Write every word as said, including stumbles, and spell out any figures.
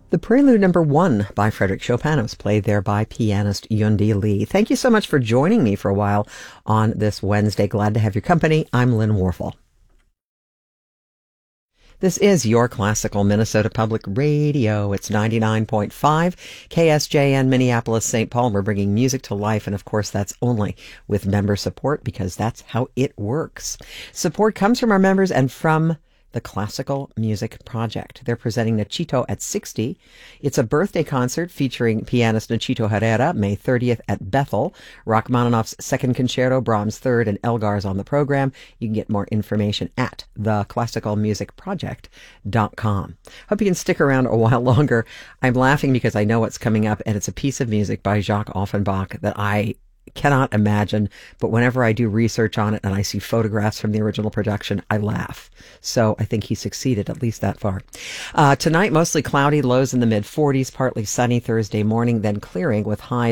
The Prelude Number One by Frédéric Chopin was played there by pianist Yundi Lee. Thank you so much for joining me for a while on this Wednesday. Glad to have your company. I'm Lynn Warfel. This is your classical Minnesota Public Radio. It's ninety-nine point five K S J N Minneapolis, Saint Paul. We're bringing music to life, and of course that's only with member support because that's how it works. Support comes from our members and from the Classical Music Project. They're presenting Nachito at sixty. It's a birthday concert featuring pianist Nachito Herrera, May thirtieth at Bethel. Rachmaninoff's Second Concerto, Brahms' Third, and Elgar's on the program. You can get more information at the classical music project dot com. Hope you can stick around a while longer. I'm laughing because I know what's coming up, and it's a piece of music by Jacques Offenbach that I cannot imagine, but whenever I do research on it and I see photographs from the original production, I laugh. So I think he succeeded, at least that far. Uh, tonight, mostly cloudy, lows in the mid forties, partly sunny Thursday morning, then clearing with highs